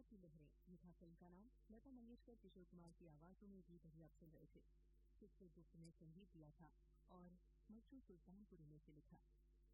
की लहरें, ये था फिल्म का नाम। लता मंगेशकर, किशोर कुमार की आवाजों में गीत अभी आप सुन रहे थे। चित्रगुप्त ने संगीत दिया था और मशहूर सुल्तानपुरी ने इसे लिखा।